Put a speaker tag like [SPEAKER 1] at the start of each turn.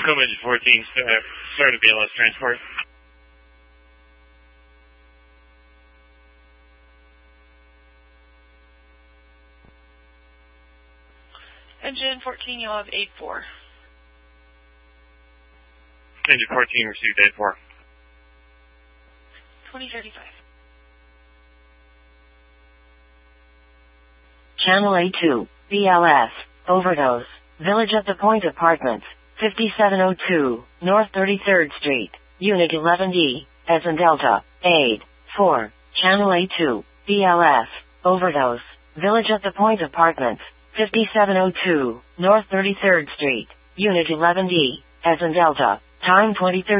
[SPEAKER 1] Tacoma Engine 14, start of BLS transport.
[SPEAKER 2] Engine 14, you'll have 8-4.
[SPEAKER 1] Engine 14 received 8-4.
[SPEAKER 2] 2035.
[SPEAKER 3] Channel A2, BLS, overdose, Village at the Point Apartments, 5702, North 33rd Street, Unit 11D, as in Delta, Aid, 4, Channel A2, BLS, overdose, Village at the Point Apartments, 5702, North 33rd Street, Unit 11D, as in Delta, time 2030.